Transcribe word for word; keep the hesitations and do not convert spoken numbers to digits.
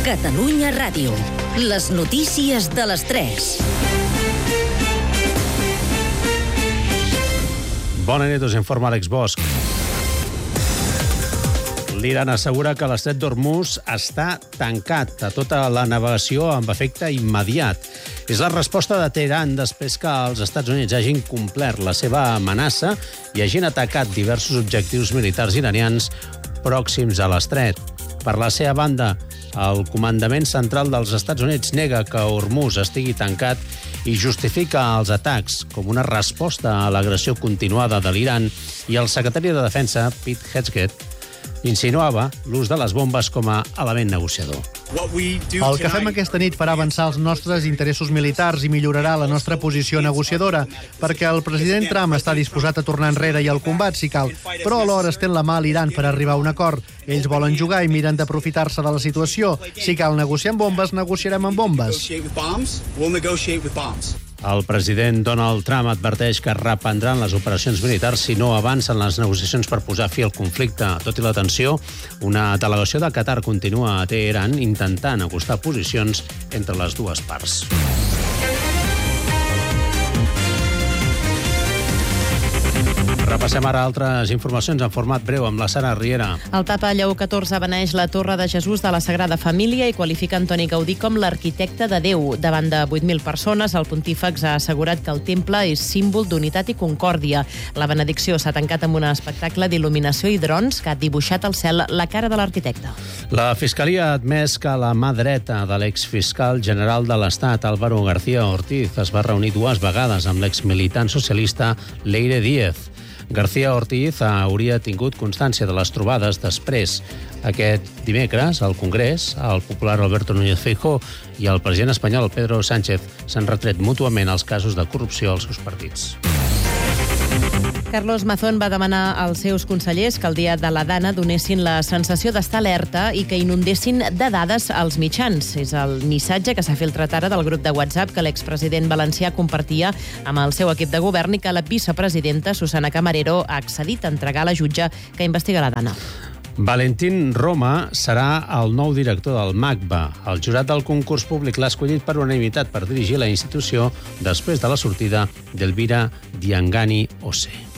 Catalunya Ràdio. Les notícies de les tres. Bona nit, us informa Àlex Bosch. L'Iran assegura que l'estret d'Hormuz està tancat a tota la navegació amb efecte immediat. És la resposta de Teheran després que els Estats Units hagin complert la seva amenaça i hagin atacat diversos objectius militars iranians pròxims a l'estret. Per la seva banda, el comandament central dels Estats Units nega que Hormuz estigui tancat i justifica els atacs com una resposta a l'agressió continuada de l'Iran, i el secretari de Defensa, Pete Hegseth, insinuava l'ús de les bombes com a element negociador. El que fem aquesta nit farà avançar els nostres interessos militars i millorarà la nostra posició negociadora, perquè el president Trump està disposat a tornar enrere i al combat, si cal, però alhora estén la mà a l'Iran per arribar a un acord. Ells volen jugar i miren d'aprofitar-se de la situació. Si cal negociar amb bombes, negociarem amb bombes. El president Donald Trump adverteix que reprendran les operacions militars si no avancen les negociacions per posar fi al conflicte. Tot i la tensió, una delegació de Qatar continua a Teheran intentant acostar posicions entre les dues parts. Repassem ara altres informacions en format breu amb la Sara Riera. El papa Lleó catorze beneix la Torre de Jesús de la Sagrada Família i qualifica Antoni Gaudí com l'arquitecte de Déu. Davant de vuit mil persones, el pontífex ha assegurat que el temple és símbol d'unitat i concòrdia. La benedicció s'ha tancat amb un espectacle d'il·luminació i drons que ha dibuixat al cel la cara de l'arquitecte. La Fiscalia ha admès que la mà dreta de l'exfiscal general de l'Estat, Álvaro García Ortiz, es va reunir dues vegades amb l'exmilitant socialista Leire Díez. García Ortiz hauria tingut constància de les trobades després. Aquest dimecres, al Congrés, el popular Alberto Núñez Feijóo i el president espanyol Pedro Sánchez s'han retret mútuament els casos de corrupció als seus partits. Carlos Mazón va demanar als seus consellers que el dia de la Dana donessin la sensació d'estar alerta i que inundessin de dades als mitjans. És el missatge que s'ha filtrat ara del grup de WhatsApp que l'expresident valencià compartia amb el seu equip de govern i que la vicepresidenta Susana Camarero ha accedit a entregar a la jutge que investiga la Dana. Valentín Roma serà el nou director del MACBA. El jurat del concurs públic l'ha escollit per unanimitat per dirigir la institució després de la sortida d'Elvira Diangani Ose.